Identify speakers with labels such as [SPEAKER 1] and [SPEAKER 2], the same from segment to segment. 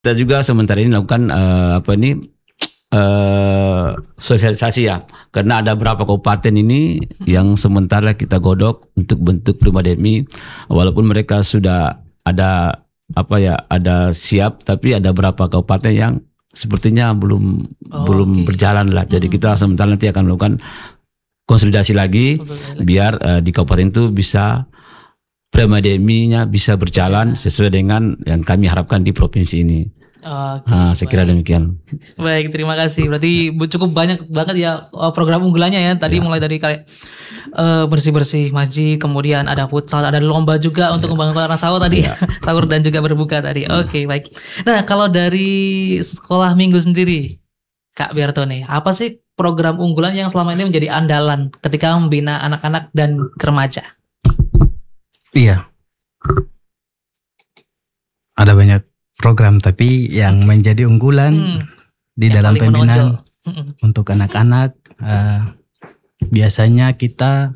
[SPEAKER 1] kita juga sementara ini lakukan sosialisasi ya, karena ada beberapa kabupaten ini yang sementara kita godok untuk bentuk Primademi, walaupun mereka sudah ada ada siap, tapi ada beberapa kabupaten yang sepertinya belum berjalan lah. Jadi kita sementara nanti akan melakukan konsolidasi lagi biar di kabupaten itu bisa Primademinya bisa berjalan sesuai dengan yang kami harapkan di provinsi ini. Saya kira demikian.
[SPEAKER 2] Baik, terima kasih. Berarti cukup banyak banget ya program unggulannya ya. Tadi mulai dari kayak bersih-bersih masjid, kemudian ada futsal, ada lomba juga untuk membangun orang sahur tadi, sahur dan juga berbuka tadi. Oke, baik. Nah, kalau dari sekolah minggu sendiri, Kak Bertone, apa sih program unggulan yang selama ini menjadi andalan ketika membina anak-anak dan remaja?
[SPEAKER 3] Iya, ada banyak program, tapi yang menjadi unggulan di dalam pembinaan untuk anak-anak, biasanya kita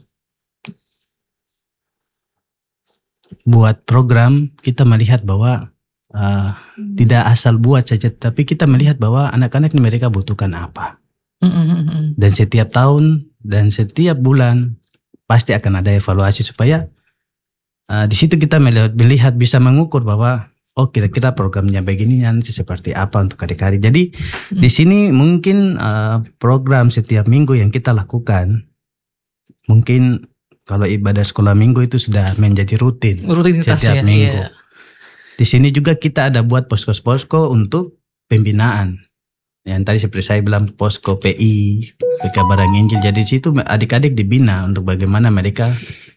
[SPEAKER 3] buat program, kita melihat bahwa tidak asal buat saja, tapi kita melihat bahwa anak-anak ini mereka butuhkan apa. Dan setiap tahun dan setiap bulan pasti akan ada evaluasi supaya di situ kita melihat bisa mengukur bahwa kira-kira programnya begini nanti seperti apa untuk adik-adik. Jadi di sini mungkin program setiap minggu yang kita lakukan, mungkin kalau ibadah sekolah minggu itu sudah menjadi rutinitas setiap minggu. Iya. Di sini juga kita ada buat posko-posko untuk pembinaan. Yang tadi seperti saya bilang, posko PI, PK Barang Injil. Jadi di situ adik-adik dibina untuk bagaimana mereka